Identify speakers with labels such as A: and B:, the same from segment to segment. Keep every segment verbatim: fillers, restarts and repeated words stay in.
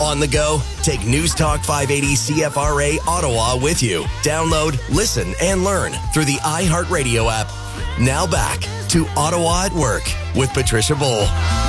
A: On the go? Take News Talk five eighty C F R A Ottawa with you. Download, listen, and learn through the iHeartRadio app. Now back to Ottawa at Work with Patricia Bull.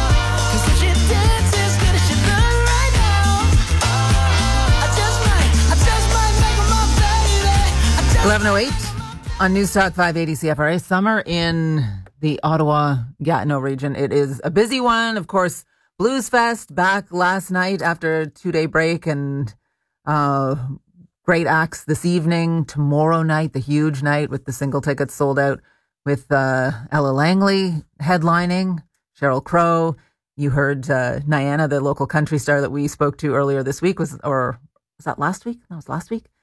B: eleven oh eight on News Talk five eighty C F R A. Summer in the Ottawa-Gatineau region. It is a busy one. Of course, Blues Fest back last night after a two-day break, and uh, great acts this evening. Tomorrow night, the huge night with the single tickets sold out with uh, Ella Langley headlining, Sheryl Crow. You heard uh, Niana, the local country star that we spoke to earlier this week, was or was that last week? That was last week.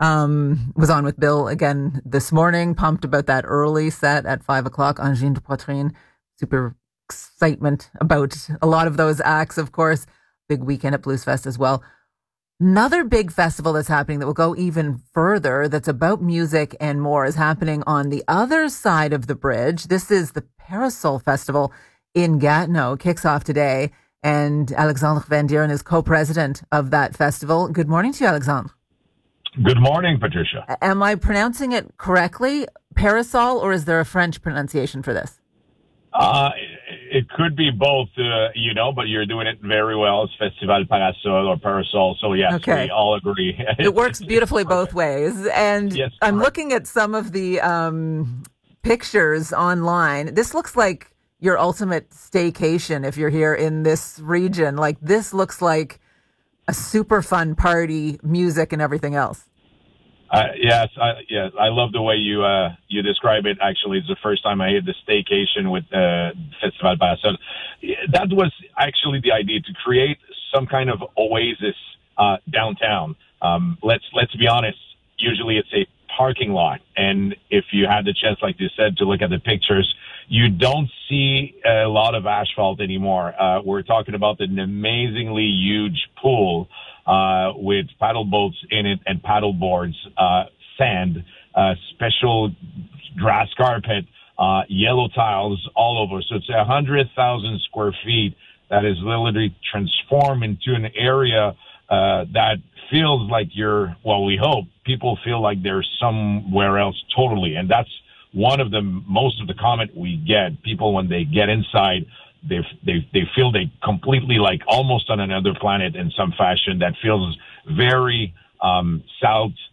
B: Um, was on with Bill again this morning. Pumped about that early set at five o'clock. Angine de Poitrine. Super excitement about a lot of those acts, of course. Big weekend at Blues Fest as well. Another big festival that's happening that will go even further, that's about music and more, is happening on the other side of the bridge. This is the Parasol Festival in Gatineau. It kicks off today. And Alexandre Van Dieren is co-president of that festival. Good morning to you, Alexandre.
C: Good morning, Patricia.
B: Am I pronouncing it correctly, Parasol, or is there a French pronunciation for this?
C: Uh, it could be both, uh, you know, but you're doing it very well. It's Festival Parasol or Parasol. So, yes,
B: okay.
C: We all agree.
B: It works beautifully both ways. And
C: yes,
B: I'm
C: correct.
B: looking at some of the um, pictures online. This looks like your ultimate staycation if you're here in this region. Like, this looks like a super fun party, music and everything else.
C: Uh, yes, I, yes, I love the way you uh, you describe it. Actually, it's the first time I heard the staycation with uh, Festival Parasol. That was actually the idea, to create some kind of oasis uh, downtown. Um, let's let's be honest. Usually, it's a parking lot, and if you had the chance, like you said, to look at the pictures, you don't see a lot of asphalt anymore. Uh, we're talking about an amazingly huge pool uh, with paddle boats in it and paddle boards, uh, sand, uh, special grass carpet, uh, yellow tiles all over. So it's a hundred thousand square feet that is literally transformed into an area uh, that feels like you're, well, we hope people feel like they're somewhere else totally. And that's one of the, most of the comment we get. People, when they get inside, they they they feel they completely like almost on another planet in some fashion that feels very um, South